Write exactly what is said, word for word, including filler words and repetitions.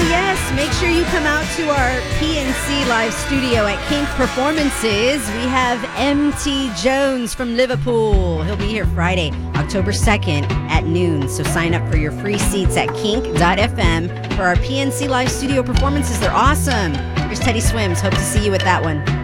yes, make sure you come out to our P N C live studio at Kink Performances. We have M T Jones from Liverpool. He'll be here Friday, October second at noon. So sign up for your free seats at kink dot f m for our P N C live studio performances. They're awesome. Here's Teddy Swims. Hope to see you at that one.